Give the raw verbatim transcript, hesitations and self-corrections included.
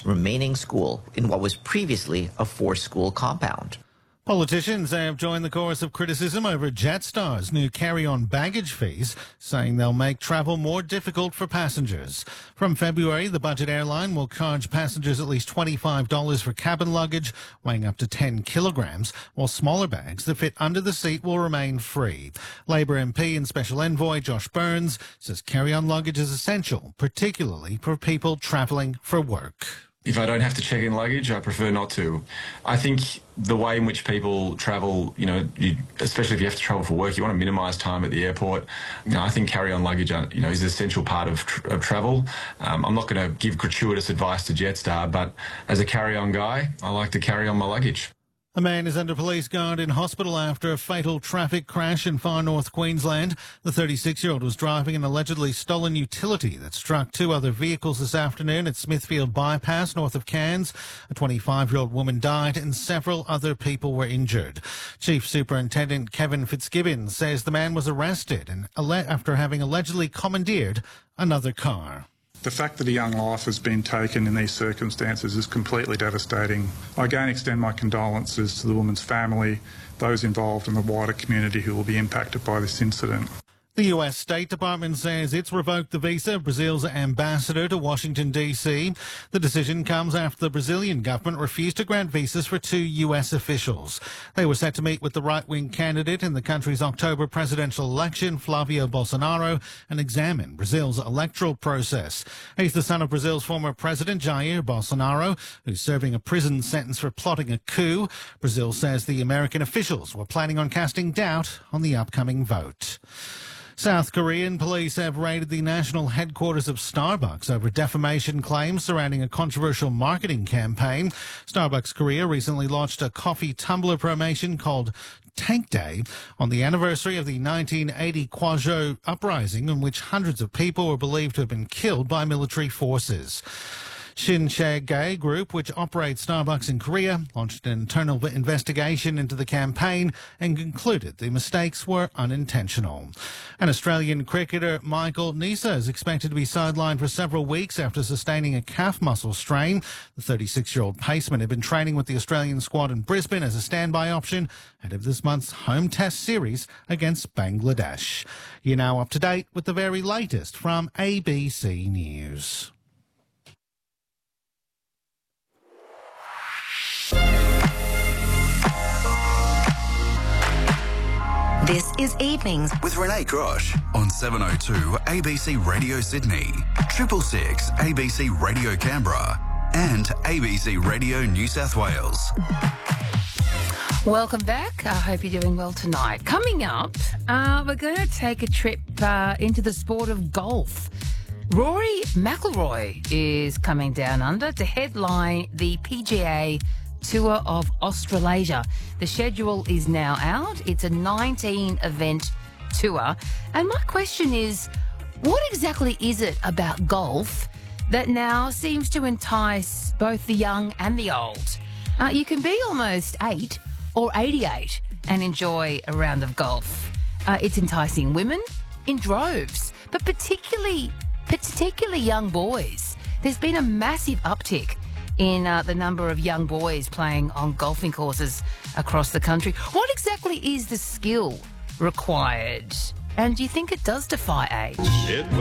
child's remaining school in what was previously a four-school compound. Politicians have joined the chorus of criticism over Jetstar's new carry-on baggage fees, saying they'll make travel more difficult for passengers. From February, the budget airline will charge passengers at least twenty-five dollars for cabin luggage weighing up to ten kilograms, while smaller bags that fit under the seat will remain free. Labor M P and Special Envoy Josh Burns says carry-on luggage is essential, particularly for people travelling for work. If I don't have to check in luggage, I prefer not to. I think the way in which people travel, you know, you, especially if you have to travel for work, you want to minimise time at the airport. You know, I think carry-on luggage, you know, is an essential part of, tr- of travel. Um, I'm not going to give gratuitous advice to Jetstar, but as a carry-on guy, I like to carry on my luggage. A man is under police guard in hospital after a fatal traffic crash in far north Queensland. The thirty-six-year-old was driving an allegedly stolen utility that struck two other vehicles this afternoon at Smithfield Bypass, north of Cairns. A twenty-five-year-old woman died and several other people were injured. Chief Superintendent Kevin Fitzgibbons says the man was arrested and after having allegedly commandeered another car. The fact that a young life has been taken in these circumstances is completely devastating. I again extend my condolences to the woman's family, those involved in the wider community who will be impacted by this incident. The U S State Department says it's revoked the visa of Brazil's ambassador to Washington, D C. The decision comes after the Brazilian government refused to grant visas for two U S officials. They were set to meet with the right-wing candidate in the country's October presidential election, Flavio Bolsonaro, and examine Brazil's electoral process. He's the son of Brazil's former president, Jair Bolsonaro, who's serving a prison sentence for plotting a coup. Brazil says the American officials were planning on casting doubt on the upcoming vote. South Korean police have raided the national headquarters of Starbucks over defamation claims surrounding a controversial marketing campaign. Starbucks Korea recently launched a coffee tumbler promotion called Tank Day on the anniversary of the nineteen eighty Kwajok uprising, in which hundreds of people were believed to have been killed by military forces. Shin Chae-gae Group, which operates Starbucks in Korea, launched an internal investigation into the campaign and concluded the mistakes were unintentional. An Australian cricketer, Michael Neser, is expected to be sidelined for several weeks after sustaining a calf muscle strain. The thirty-six-year-old paceman had been training with the Australian squad in Brisbane as a standby option ahead of this month's home test series against Bangladesh. You're now up to date with the very latest from A B C News. This is Evenings with Renee Grosh on seven oh two A B C Radio Sydney, Triple Six A B C Radio Canberra, and A B C Radio New South Wales. Welcome back. I hope you're doing well tonight. Coming up, uh, we're going to take a trip uh, into the sport of golf. Rory McIlroy is coming down under to headline the P G A Tour of Australasia. The schedule is now out. It's a nineteen event tour. And my question is, what exactly is it about golf that now seems to entice both the young and the old? Uh, you can be almost eight or eighty-eight and enjoy a round of golf. Uh, it's enticing women in droves, but particularly, particularly young boys. There's been a massive uptick in uh, the number of young boys playing on golfing courses across the country. What exactly is the skill required? And do you think it does defy age? It